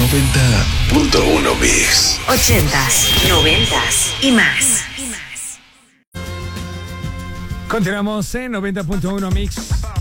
90.1 Mix. 80s, 90s y más. Continuamos en 90.1 Mix.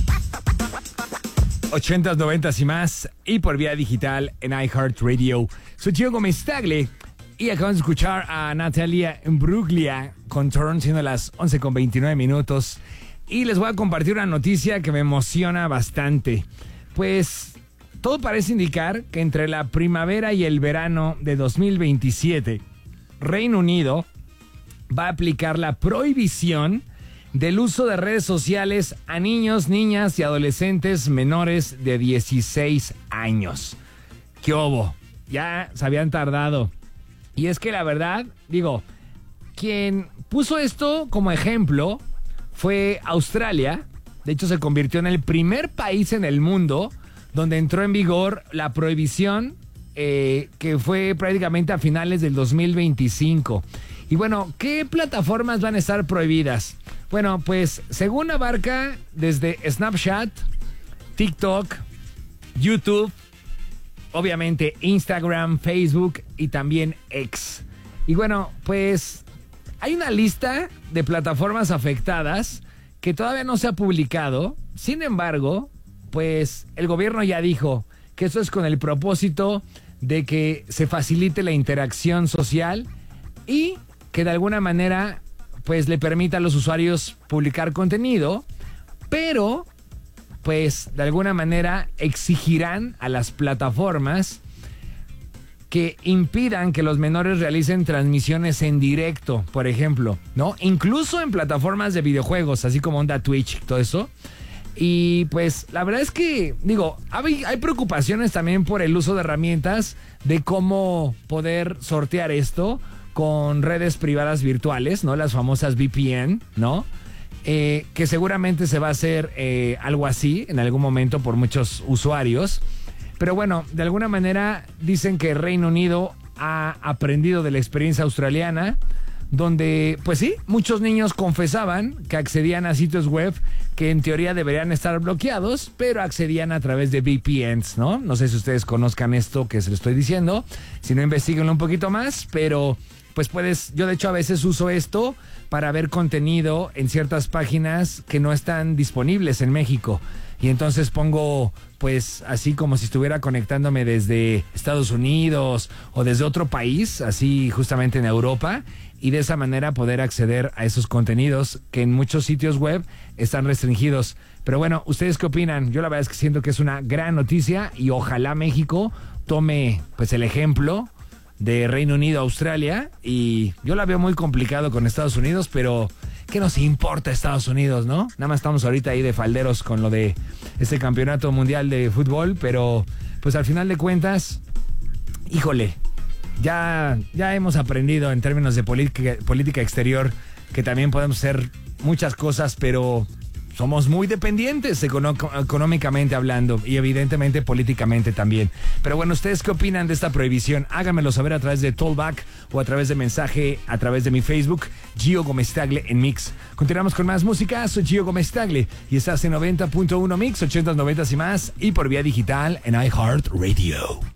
80s, 90s y más. Y por vía digital en iHeartRadio. Soy Gio Gómez Tagle. Y acabamos de escuchar a Natalia Imbruglia con Turn, siendo las 11:29. Y les voy a compartir una noticia que me emociona bastante. Pues todo parece indicar que entre la primavera y el verano de 2027, Reino Unido va a aplicar la prohibición del uso de redes sociales a niños, niñas y adolescentes menores de 16 años. ¿Qué hubo? Ya se habían tardado. Y es que la verdad, digo, quien puso esto como ejemplo fue Australia. De hecho, se convirtió en el primer país en el mundo donde entró en vigor la prohibición, que fue prácticamente a finales del 2025. Y bueno, ¿qué plataformas van a estar prohibidas? Bueno, pues según abarca desde Snapchat, TikTok, YouTube, obviamente Instagram, Facebook y también X. Y bueno, pues hay una lista de plataformas afectadas que todavía no se ha publicado. Sin embargo, pues el gobierno ya dijo que eso es con el propósito de que se facilite la interacción social y que de alguna manera pues le permita a los usuarios publicar contenido, pero pues de alguna manera exigirán a las plataformas que impidan que los menores realicen transmisiones en directo, por ejemplo, ¿no? Incluso en plataformas de videojuegos, así como onda Twitch, todo eso. Y pues la verdad es que, digo, hay preocupaciones también por el uso de herramientas de cómo poder sortear esto con redes privadas virtuales, ¿no? Las famosas VPN, ¿no? Que seguramente se va a hacer algo así en algún momento por muchos usuarios. Pero bueno, de alguna manera dicen que Reino Unido ha aprendido de la experiencia australiana, donde, pues sí, muchos niños confesaban que accedían a sitios web que en teoría deberían estar bloqueados, pero accedían a través de VPNs, ¿no? No sé si ustedes conozcan esto que se lo estoy diciendo, si no, investíguenlo un poquito más, pero pues yo de hecho a veces uso esto para ver contenido en ciertas páginas que no están disponibles en México. Y entonces pongo, pues, así como si estuviera conectándome desde Estados Unidos o desde otro país, así justamente en Europa, y de esa manera poder acceder a esos contenidos que en muchos sitios web están restringidos. Pero bueno, ¿ustedes qué opinan? Yo la verdad es que siento que es una gran noticia y ojalá México tome, pues, el ejemplo de Reino Unido a Australia, y yo la veo muy complicado con Estados Unidos, pero ¿qué nos importa Estados Unidos, no? Nada más estamos ahorita ahí de falderos con lo de este campeonato mundial de fútbol, pero pues al final de cuentas, híjole, ya hemos aprendido en términos de política exterior que también podemos hacer muchas cosas, pero somos muy dependientes económicamente hablando y evidentemente políticamente también. Pero bueno, ¿ustedes qué opinan de esta prohibición? Háganmelo saber a través de Tollback o a través de mensaje a través de mi Facebook, Gio Gómez Tagle en Mix. Continuamos con más música. Soy Gio Gómez Tagle y estás en 90.1 Mix, 80s, 90s y más, y por vía digital en iHeartRadio.